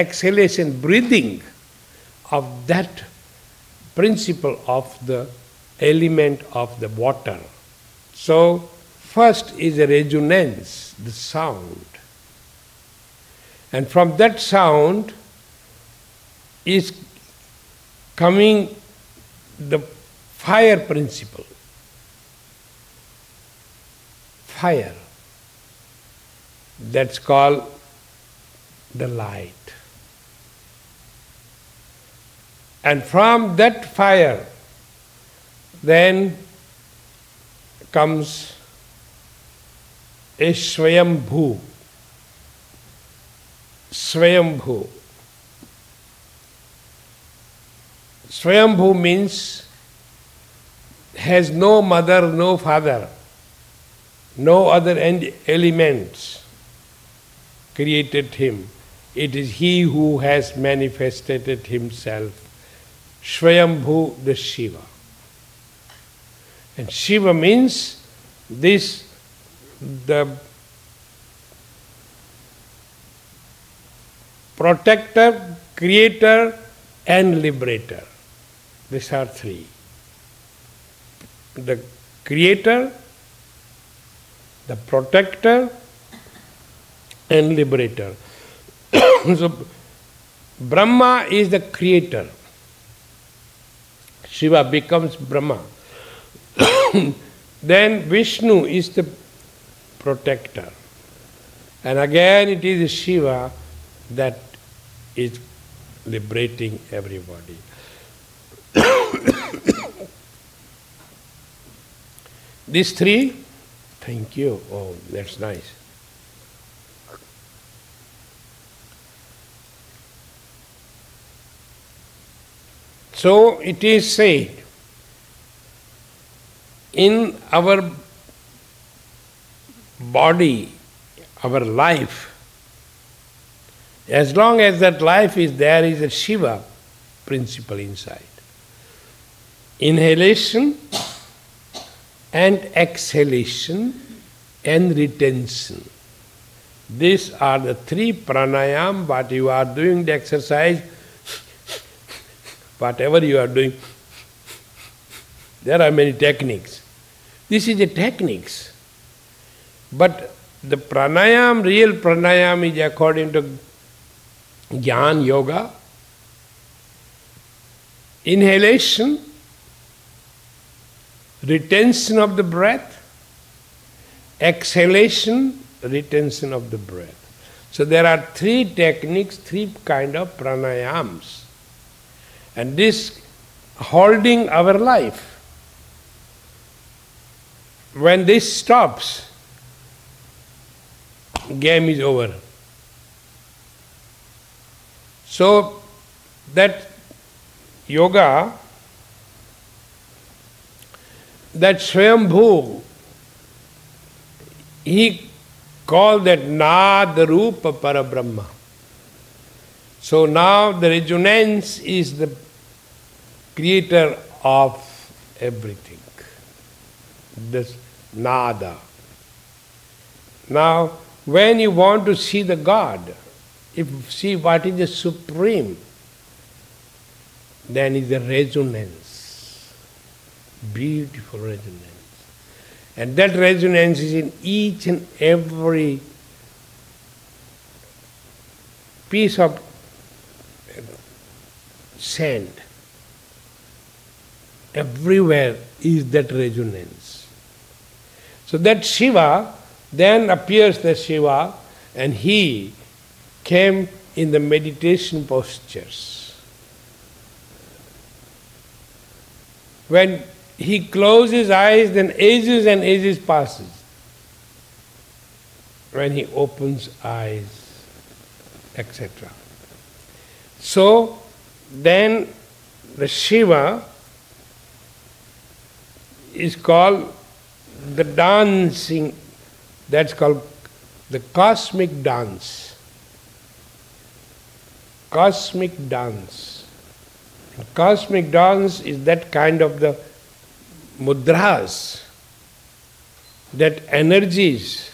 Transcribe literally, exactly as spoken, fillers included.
exhalation, breathing of that principle of the element of the water. So, first is a resonance, the sound. And from that sound is coming the fire principle. Fire. That's called the light. And from that fire then comes a Swayambhu. Swayambhu. Swayambhu means has no mother, no father, no other elements created him. It is he who has manifested himself. Swayambhu, the Shiva. And Shiva means this, the protector, creator and liberator. These are three. The creator, the protector and liberator. So Brahma is the creator. Shiva becomes Brahma. Then Vishnu is the protector. And again it is Shiva that is liberating everybody. These three, thank you. Oh, that's nice. So it is said, in our body, our life, as long as that life is there, is a Shiva principle inside. Inhalation and exhalation and retention. These are the three pranayam, what you are doing, the exercise, whatever you are doing. There are many techniques. This is the techniques. But the pranayam, real pranayam is according to Jnana Yoga. Inhalation, retention of the breath, exhalation, retention of the breath. So there are three techniques, three kind of pranayams. And this holding our life. When this stops, game is over. So that yoga, that Swayambhu, he called that Nada Rupa Parabrahma. So now the resonance is the creator of everything. This Nada. Now, when you want to see the God, if you see what is the supreme, then is the resonance. Beautiful resonance. And that resonance is in each and every piece of sand. Everywhere is that resonance. So that Shiva, then appears the Shiva, and he came in the meditation postures. When he closes his eyes, then ages and ages passes. When he opens eyes, et cetera. So then the Shiva is called the dancing, that's called the cosmic dance. Cosmic dance. And cosmic dance is that kind of the mudras, that energies